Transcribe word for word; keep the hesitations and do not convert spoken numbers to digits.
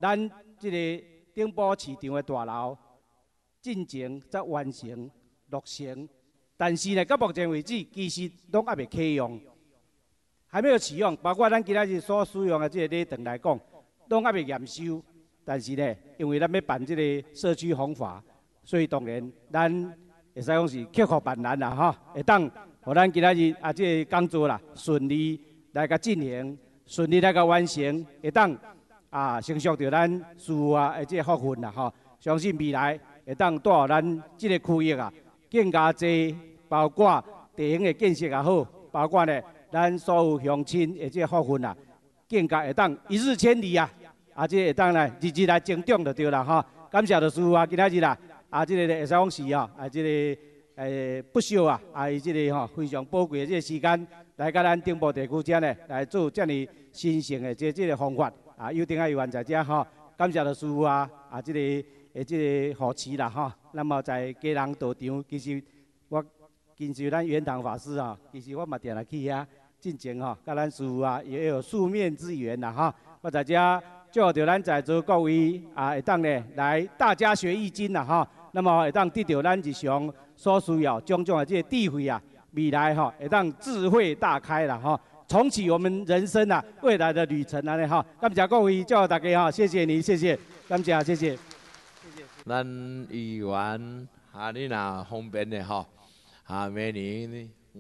咱即个顶埔市场的大楼进前才完成落成，但是呢，到目前为止，其实拢还未启用，还没有启用。包括咱今仔日所使用的这个礼堂来讲，拢还未验收。但是呢，因为咱要办这个社区弘法，所以当然咱会使讲是克服万难啦，哈，会当互咱今仔日啊这个工作啦顺利来甲进行，顺利来甲完成，会当啊承受着咱事啊的这个福分啦，吼。相信未来会当带予咱这个区域啊更加济，包括地形的建设也好，包括呢咱所有乡亲的这个福分啊，更加会当一日千里啊。啊，这会当来日日来增长就对啦，哈！感谢着师父啊，今仔日啦，啊，这个会使讲是哦，啊，这个诶不少啊，啊，伊这个吼非常宝贵的这个时间，来甲咱顶部地区遮呢来做遮尼新型的这这个方法，啊，有顶啊有缘在遮吼，感谢着师父啊，啊，这个诶这个护持啦，哈。那么在家人道场，其实我跟随咱圆堂法师啊，其实我嘛定来去遐进前吼，甲咱师父啊也有数面之缘啦，哈。我在遮。祝着咱在座各位啊，会当呢来大家学易经啦哈，那么会当得到咱日常所需要种种的这个智慧啊，未来哈会当智慧大开啦哈，重启我们人生啊未来的旅程啊呢哈，感谢各位，祝大家哈，谢谢你，谢谢，感谢，谢谢，谢谢。 咱议员啊，你若方便的吼，啊，明年